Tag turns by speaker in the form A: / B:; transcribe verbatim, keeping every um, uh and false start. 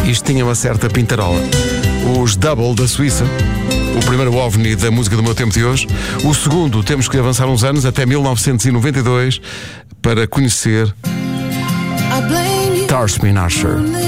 A: Isto tinha uma certa pintarola. Os Double da Suíça, o primeiro OVNI da música do meu tempo de hoje. O segundo, temos que avançar uns anos, até mil novecentos e noventa e dois, para conhecer Starsmin Archer.